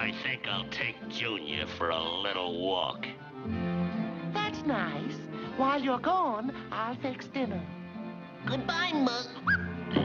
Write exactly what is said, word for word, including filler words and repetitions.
I think I'll take Junior for a little walk. That's nice. While you're gone, I'll fix dinner. Goodbye, Mutt.